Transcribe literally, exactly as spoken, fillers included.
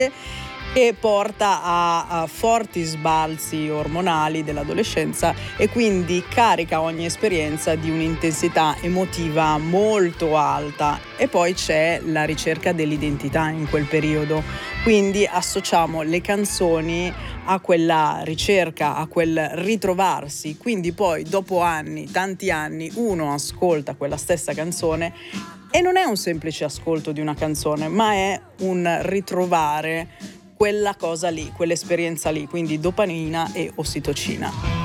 che porta a, a forti sbalzi ormonali dell'adolescenza e quindi carica ogni esperienza di un'intensità emotiva molto alta. E poi c'è la ricerca dell'identità in quel periodo, quindi associamo le canzoni a quella ricerca, a quel ritrovarsi, quindi poi dopo anni, tanti anni, uno ascolta quella stessa canzone e non è un semplice ascolto di una canzone, ma è un ritrovare quella cosa lì, quell'esperienza lì, quindi dopamina e ossitocina.